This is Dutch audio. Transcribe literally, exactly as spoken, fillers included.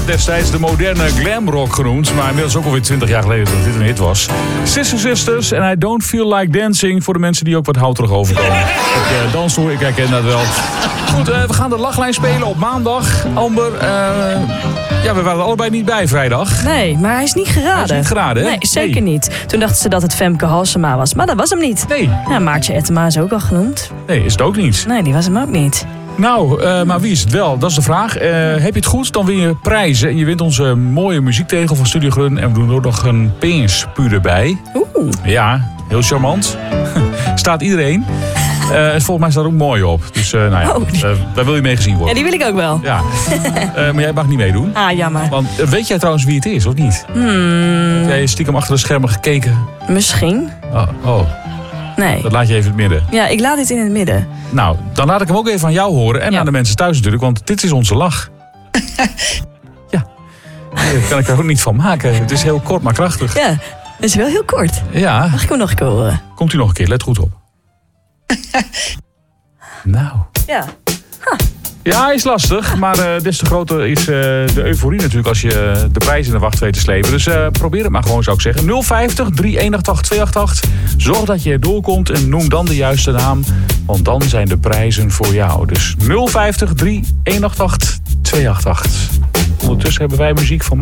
destijds de moderne glamrock genoemd. Maar inmiddels ook alweer twintig jaar geleden dat dit een hit was. Sister Sisters en I Don't Feel Like Dancing. Voor de mensen die ook wat houterig overkomen. Op de dansstoel, ik herken dat wel. Goed, uh, we gaan de lachlijn spelen op maandag. Amber, uh, ja, we waren er allebei niet bij vrijdag. Nee, maar hij is niet geraden. Hij is niet geraden, hè? Nee, zeker nee. niet. Toen dachten ze dat het Femke Halsema was. Maar dat was hem niet. Nee. Ja, Maartje Ettema is ook al genoemd. Nee, is het ook niet. Nee, die was hem ook niet. Nou, uh, maar wie is het wel? Dat is de vraag. Uh, heb je het goed, dan win je prijzen. En je wint onze mooie muziektegel van Studio Grun. En we doen er nog een penispuur erbij. Oeh. Ja, heel charmant. Staat iedereen. Uh, en volgens mij staat er ook mooi op. Dus uh, nou ja, oh, die... uh, daar wil je mee gezien worden. Ja, die wil ik ook wel. Ja. Uh, maar jij mag niet meedoen. Ah, jammer. Want uh, weet jij trouwens wie het is, of niet? Hmm. Heb jij stiekem achter de schermen gekeken? Misschien. Oh, oh. Nee. Dat laat je even in het midden. Ja, ik laat dit in het midden. Nou, dan laat ik hem ook even aan jou horen. En ja. aan de mensen thuis natuurlijk, want dit is onze lach. Ja. Daar kan ik er ook niet van maken. Het is heel kort, maar krachtig. Ja, het is wel heel kort. Ja. Mag ik hem nog een keer horen? Komt u nog een keer, let goed op. Nou. Ja. Huh. Ja, hij is lastig, maar uh, des te groter is uh, de euforie natuurlijk als je uh, de prijs in de wacht weet te slepen. Dus uh, probeer het maar gewoon, zou ik zeggen. nul vijftig, drie een acht acht, twee acht acht. Zorg dat je er doorkomt en noem dan de juiste naam, want dan zijn de prijzen voor jou. Dus nul vijftig, drie een acht acht, twee acht acht. Ondertussen hebben wij muziek van